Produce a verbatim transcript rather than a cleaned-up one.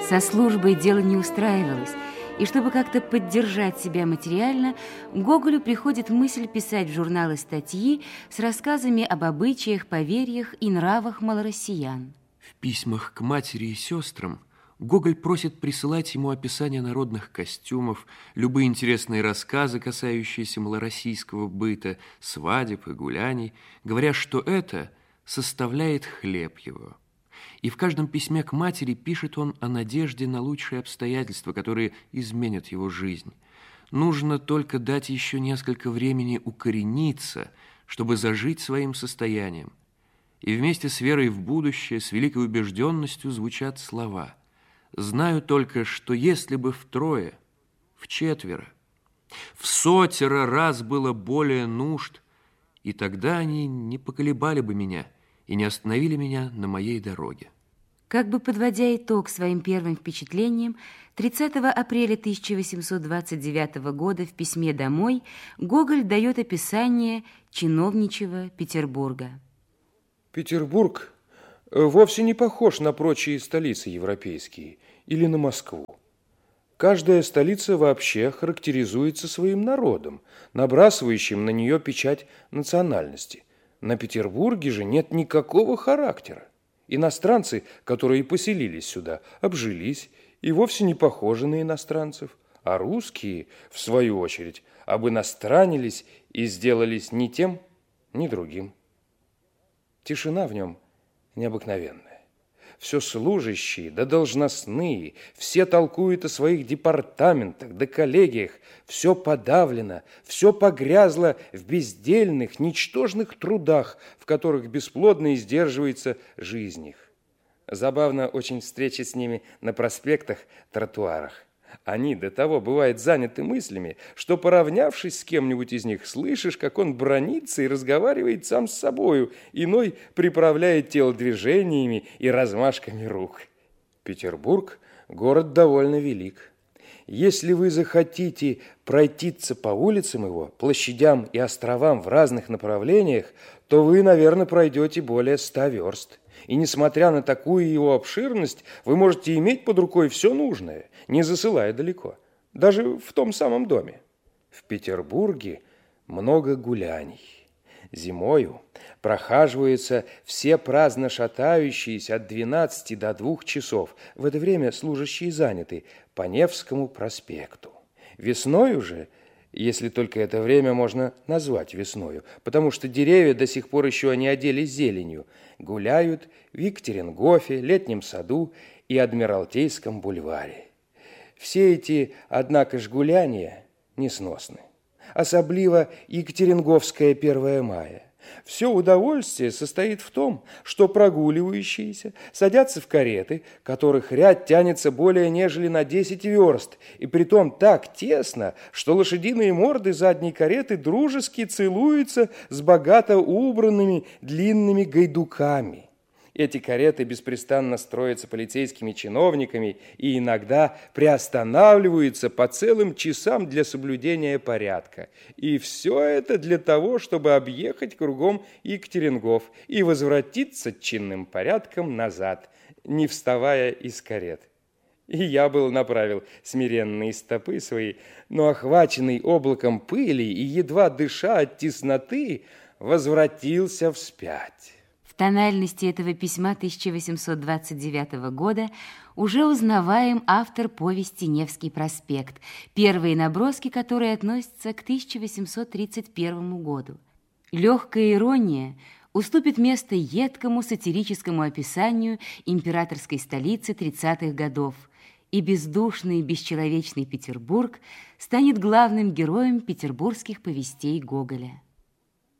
Со службой дело не устраивалось, и чтобы как-то поддержать себя материально, Гоголю приходит мысль писать в журналы статьи с рассказами об обычаях, поверьях и нравах малороссиян. В письмах к матери и сестрам Гоголь просит присылать ему описания народных костюмов, любые интересные рассказы, касающиеся малороссийского быта, свадеб и гуляний, говоря, что это составляет хлеб его. И в каждом письме к матери пишет он о надежде на лучшие обстоятельства, которые изменят его жизнь. Нужно только дать еще несколько времени укорениться, чтобы зажить своим состоянием. И вместе с верой в будущее, с великой убежденностью звучат слова: «Знаю только, что если бы втрое, вчетверо, в сотеро раз было более нужд, и тогда они не поколебали бы меня и не остановили меня на моей дороге». Как бы подводя итог своим первым впечатлениям, тридцатого апреля тысяча восемьсот двадцать девятого года в письме домой Гоголь дает описание чиновничьего Петербурга. Петербург вовсе не похож на прочие столицы европейские или на Москву. Каждая столица вообще характеризуется своим народом, набрасывающим на нее печать национальности. На Петербурге же нет никакого характера. Иностранцы, которые поселились сюда, обжились и вовсе не похожи на иностранцев, а русские, в свою очередь, обиностранились и сделались ни тем, ни другим. Тишина в нем необыкновенная. Все служащие да должностные, все толкуют о своих департаментах да коллегиях, все подавлено, все погрязло в бездельных, ничтожных трудах, в которых бесплодно издерживается жизнь их. Забавно очень встречи с ними на проспектах, тротуарах. Они до того бывают заняты мыслями, что, поравнявшись с кем-нибудь из них, слышишь, как он бранится и разговаривает сам с собою, иной приправляет телодвижениями и размашками рук. Петербург – город довольно велик. Если вы захотите пройтиться по улицам его, площадям и островам в разных направлениях, то вы, наверное, пройдете более ста верст. И несмотря на такую его обширность, вы можете иметь под рукой все нужное, не засылая далеко, даже в том самом доме. В Петербурге много гуляний. Зимою прохаживаются все праздно шатающиеся от двенадцати до двух часов, в это время служащие заняты, по Невскому проспекту. Весною же, если только это время можно назвать весною, потому что деревья до сих пор еще не оделись зеленью, гуляют в Екатерингофе, Летнем саду и Адмиралтейском бульваре. Все эти, однако ж, гуляния несносны. Особливо Екатеринговское первое мая. Все удовольствие состоит в том, что прогуливающиеся садятся в кареты, которых ряд тянется более нежели на десять верст, и притом так тесно, что лошадиные морды задней кареты дружески целуются с богато убранными длинными гайдуками. Эти кареты беспрестанно строятся полицейскими чиновниками и иногда приостанавливаются по целым часам для соблюдения порядка. И все это для того, чтобы объехать кругом Екатерингоф и возвратиться чинным порядком назад, не вставая из карет. И я был направил смиренные стопы свои, но, охваченный облаком пыли и едва дыша от тесноты, возвратился вспять. В тональности этого письма тысяча восемьсот двадцать девятого года уже узнаваем автор повести «Невский проспект», первые наброски которой относятся к тысяча восемьсот тридцать первому году. Легкая ирония уступит место едкому сатирическому описанию императорской столицы тридцатых годов, и бездушный бесчеловечный Петербург станет главным героем петербургских повестей Гоголя.